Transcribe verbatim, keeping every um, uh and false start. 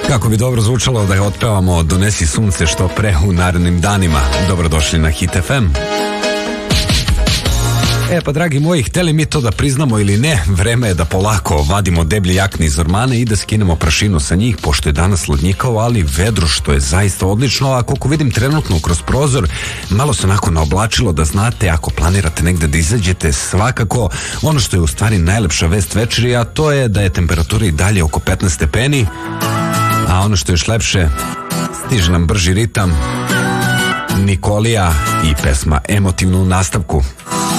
Kako bi dobro zvučalo da je otpevamo Donesi sunce što pre u narednim danima. Dobrodošli na Hit F M. E pa dragi moji, hteli mi to da priznamo ili ne, vreme je da polako vadimo deblje jakne iz ormane i da skinemo prašinu sa njih, pošto je danas ladnjikavo, ali vedro, što je zaista odlično. A koliko vidim trenutno kroz prozor, malo se onako naoblačilo, da znate, ako planirate negde da izađete, svakako ono što je u stvari najlepša vest večeri, a to je da je temperatura i dalje oko petnaest stepeni, a ono što je još lepše, stiže nam brži ritam, Nikolija i pesma Emotivno u nastavku.